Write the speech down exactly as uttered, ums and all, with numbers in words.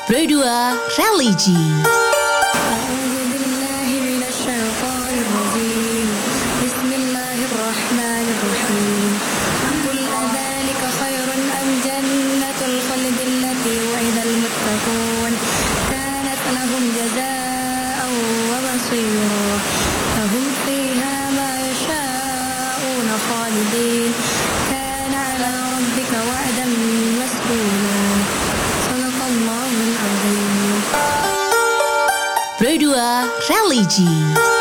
Pro dua Religi. أعوذ بالله من الشيطان الرجيم بسم الله الرحمن الرحيم قل أذلك خير أم جنة الخلد التي وعد المتقون كانت لهم جزاء ومصيرا لهم فيها ما يشاءون خالدين كان على ربك وعدا مسئولا صدق الله العظيم. Pro dua Religi.